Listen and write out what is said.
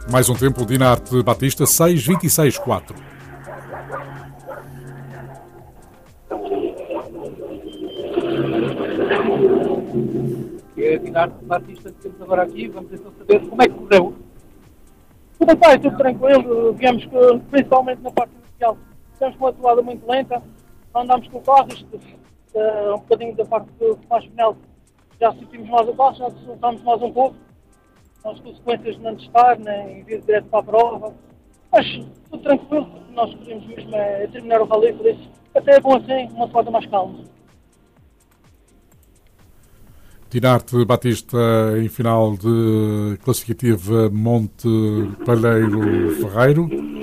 Mais um tempo, Dinarte Batista, 6:26.4. É Dinarte Batista que temos agora aqui. Vamos então saber como é que correu. Tudo bem, tudo tranquilo. Viemos principalmente na parte inicial. Tivemos com uma atuada muito lenta. Não andámos com o carro. Isto, um bocadinho da parte mais final. Já sentimos mais o carro, já soltámos mais um pouco. As consequências de não testar, nem vir direto para a prova. Mas tudo tranquilo, porque nós queríamos mesmo terminar o rally, por isso até é bom assim, uma atuada mais calma. Dinarte Batista em final de classificativa Monte Palheiro Ferreiro.